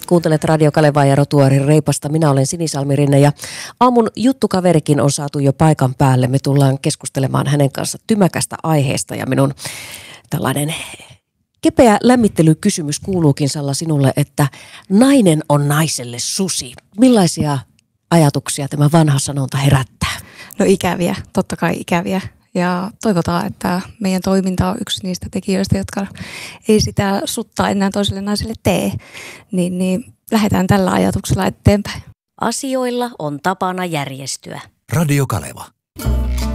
Kuuntelet Radio Kalevaa ja Rotuaarin Reipasta. Minä olen Sinisalmi Rinne ja aamun juttukaverikin on saatu jo paikan päälle. Me tullaan keskustelemaan hänen kanssa tymäkästä aiheesta ja minun tällainen kepeä lämmittelykysymys kuuluukin Salla sinulle, että nainen on naiselle susi. Millaisia ajatuksia tämä vanha sanonta herättää? No ikäviä, totta kai ikäviä. Ja toivotaan, että meidän toiminta on yksi niistä tekijöistä, jotka ei sitä suttaa enää toiselle naiselle tee. Niin lähdetään tällä ajatuksella eteenpäin. Asioilla on tapana järjestyä. Radio Kaleva.